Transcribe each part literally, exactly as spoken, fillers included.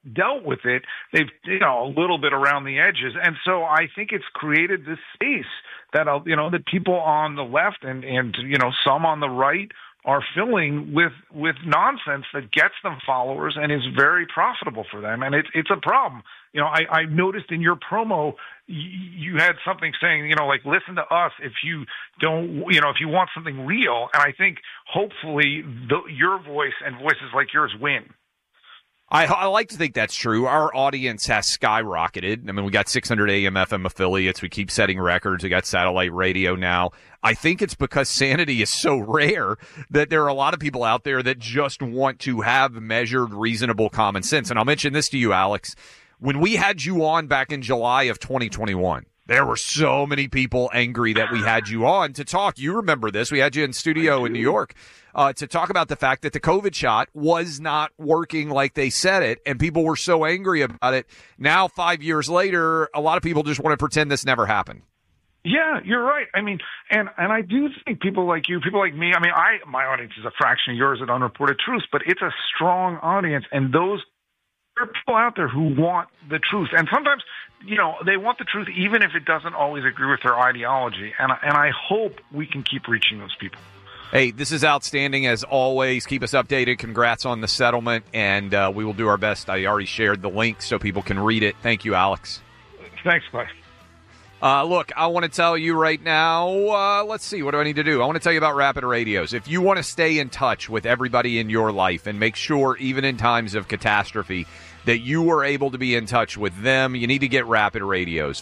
dealt with it. They've, you know, a little bit around the edges. And so I think it's created this space that, you know, that people on the left and, and, you know, some on the right are filling with, with nonsense that gets them followers and is very profitable for them. And it's, it's a problem. You know, I, I noticed in your promo, you had something saying, you know, like, listen to us if you don't, you know, if you want something real. And I think hopefully the, your voice and voices like yours win. I, I like to think that's true. Our audience has skyrocketed. I mean, we got six hundred A M F M affiliates. We keep setting records. We got satellite radio now. I think it's because sanity is so rare that there are a lot of people out there that just want to have measured, reasonable common sense. And I'll mention this to you, Alex. When we had you on back in July of twenty twenty-one, there were so many people angry that we had you on to talk. You remember this. We had you in studio in New York uh, to talk about the fact that the COVID shot was not working like they said it, and people were so angry about it. Now, five years later, a lot of people just want to pretend this never happened. Yeah, you're right. I mean, and, and I do think people like you, people like me, I mean, I my audience is a fraction of yours at Unreported Truths, but it's a strong audience, and those there are people out there who want the truth. And sometimes, you know, they want the truth even if it doesn't always agree with their ideology. And, and I hope we can keep reaching those people. Hey, this is outstanding as always. Keep us updated. Congrats on the settlement, and uh, we will do our best. I already shared the link so people can read it. Thank you, Alex. Thanks, Clay. Uh, look, I want to tell you right now, uh, let's see, what do I need to do? I want to tell you about Rapid Radios. If you want to stay in touch with everybody in your life and make sure, even in times of catastrophe, that you are able to be in touch with them, you need to get Rapid Radios.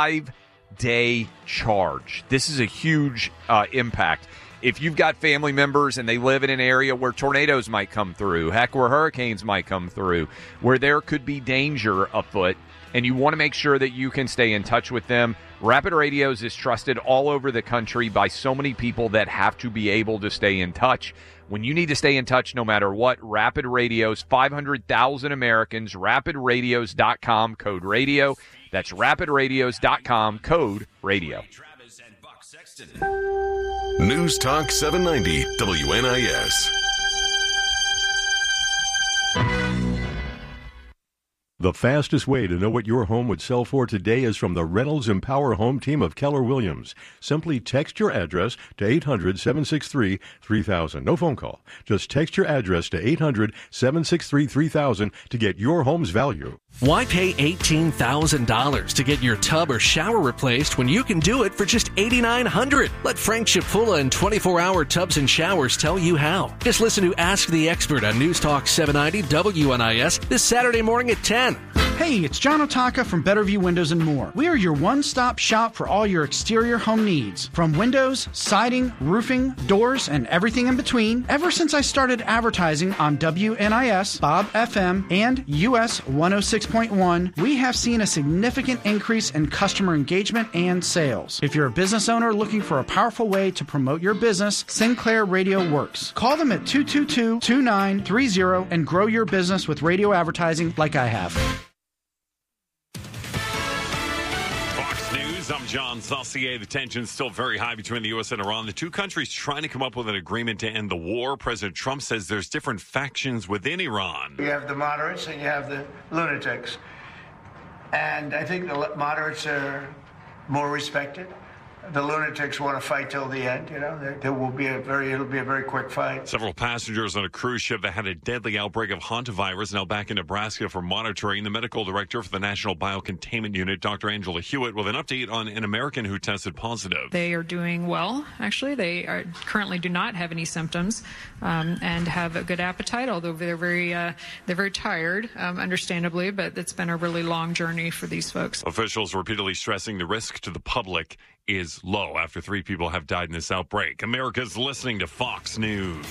Five-day charge. This is a huge uh, impact. If you've got family members and they live in an area where tornadoes might come through, heck, where hurricanes might come through, where there could be danger afoot, and you want to make sure that you can stay in touch with them, Rapid Radios is trusted all over the country by so many people that have to be able to stay in touch. When you need to stay in touch no matter what, Rapid Radios, five hundred thousand Americans, rapid radios dot com, code radio. That's rapid radios dot com, code radio. News Talk seven ninety W N I S. The fastest way to know what your home would sell for today is from the Reynolds Empower Home team of Keller Williams. Simply text your address to eight hundred, seven six three, three thousand. No phone call. Just text your address to eight hundred, seven six three, three thousand to get your home's value. Why pay eighteen thousand dollars to get your tub or shower replaced when you can do it for just eight thousand nine hundred dollars? Let Frank Chipfula and twenty-four hour Tubs and Showers tell you how. Just listen to Ask the Expert on News Talk seven ninety W N I S this Saturday morning at ten. Hey, it's John Otaka from Better View Windows and More. We are your one-stop shop for all your exterior home needs. From windows, siding, roofing, doors, and everything in between. Ever since I started advertising on W N I S, Bob F M, and U S one oh six point one, we have seen a significant increase in customer engagement and sales. If you're a business owner looking for a powerful way to promote your business, Sinclair Radio works. Call them at two two two, two nine three zero and grow your business with radio advertising like I have. I'm John Saucier. The tension's still very high between the U S and Iran. The two countries trying to come up with an agreement to end the war. President Trump says there's different factions within Iran. You have the moderates and you have the lunatics. And I think the moderates are more respected. The lunatics want to fight till the end. You know, there, there will be a very, it'll be a very quick fight. Several passengers on a cruise ship that had a deadly outbreak of hantavirus now back in Nebraska for monitoring. The medical director for the National Biocontainment Unit, Doctor Angela Hewitt, with an update on an American who tested positive. They are doing well, actually. They are, currently do not have any symptoms um, and have a good appetite, although they're very, uh, they're very tired, um, understandably, but it's been a really long journey for these folks. Officials repeatedly stressing the risk to the public is low after three people have died in this outbreak. America's listening to Fox News.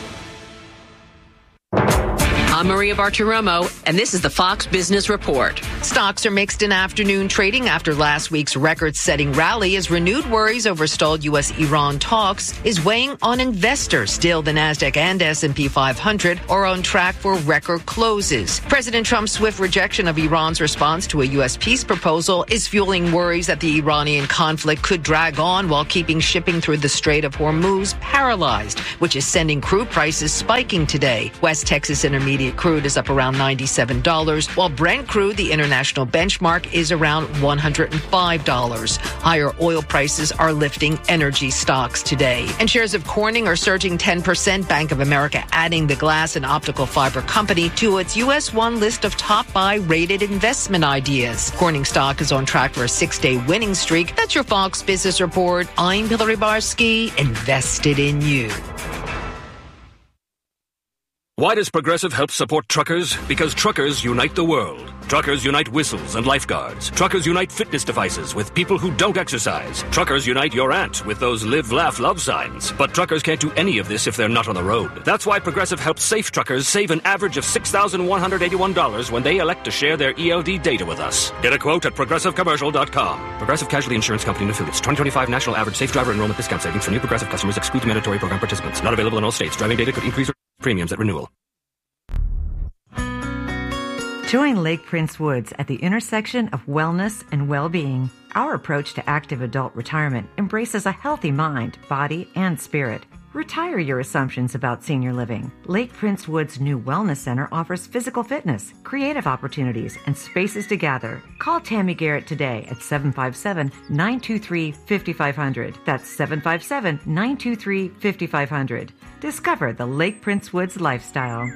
I'm Maria Bartiromo, and this is the Fox Business Report. Stocks are mixed in afternoon trading after last week's record-setting rally as renewed worries over stalled U S Iran talks is weighing on investors. Still, the Nasdaq and S and P five hundred are on track for record closes. President Trump's swift rejection of Iran's response to a U S peace proposal is fueling worries that the Iranian conflict could drag on while keeping shipping through the Strait of Hormuz paralyzed, which is sending crude prices spiking today. West Texas Intermediate crude is up around ninety-seven dollars, while Brent crude, the international benchmark, is around one hundred five dollars. Higher oil prices are lifting energy stocks today. And shares of Corning are surging ten percent. Bank of America adding the glass and optical fiber company to its U S one list of top buy rated investment ideas. Corning stock is on track for a six-day winning streak. That's your Fox Business Report. I'm Hillary Barsky, invested in you. Why does Progressive help support truckers? Because truckers unite the world. Truckers unite whistles and lifeguards. Truckers unite fitness devices with people who don't exercise. Truckers unite your aunt with those live, laugh, love signs. But truckers can't do any of this if they're not on the road. That's why Progressive helps safe truckers save an average of six thousand one hundred eighty-one dollars when they elect to share their E L D data with us. Get a quote at progressive commercial dot com. Progressive Casualty Insurance Company and Affiliates. twenty twenty-five National Average Safe Driver Enrollment Discount Savings for new Progressive customers excludes mandatory program participants. Not available in all states. Driving data could increase premiums at renewal. Join Lake Prince Woods at the intersection of wellness and well-being. Our approach to active adult retirement embraces a healthy mind, body, and spirit. Retire your assumptions about senior living. Lake Prince Woods' new wellness center offers physical fitness, creative opportunities, and spaces to gather. Call Tammy Garrett today at seven five seven, nine two three, five five zero zero. That's seven five seven, nine two three, five five zero zero. Discover the Lake Prince Woods lifestyle.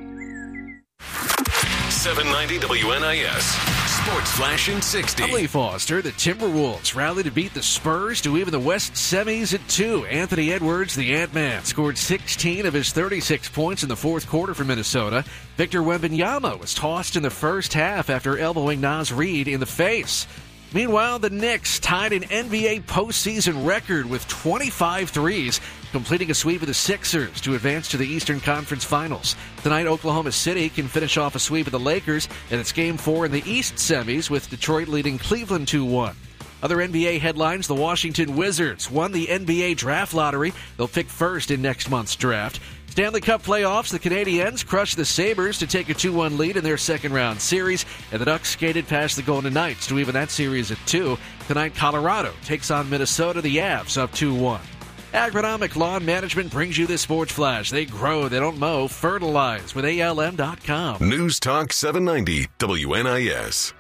seven ninety W N I S Sports Flash in sixty. I'm Lee Foster. The Timberwolves rally to beat the Spurs to even the West semis at two. Anthony Edwards, the Ant-Man, scored sixteen of his thirty-six points in the fourth quarter for Minnesota. Victor Wembanyama was tossed in the first half after elbowing Naz Reid in the face. Meanwhile, the Knicks tied an N B A postseason record with twenty-five threes, completing a sweep of the Sixers to advance to the Eastern Conference Finals. Tonight, Oklahoma City can finish off a sweep of the Lakers, and it's Game four in the East semis with Detroit leading Cleveland two one. Other N B A headlines, the Washington Wizards won the N B A draft lottery. They'll pick first in next month's draft. Stanley Cup playoffs, the Canadiens crushed the Sabres to take a two one lead in their second-round series, and the Ducks skated past the Golden Knights to even that series at two. Tonight, Colorado takes on Minnesota, the Avs up two one. Agronomic Lawn Management brings you this Sports Flash. They grow, they don't mow. Fertilize with A L M dot com. News Talk seven ninety W N I S.